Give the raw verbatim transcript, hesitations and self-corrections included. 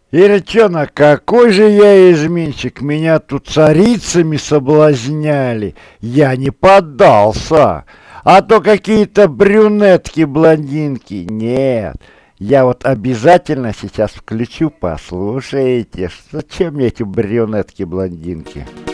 Ирочонок, какой же я изменщик, меня тут царицами соблазняли, я не поддался. А то какие-то брюнетки, блондинки, нет. Я вот обязательно сейчас включу, послушайте, зачем мне эти брюнетки, блондинки.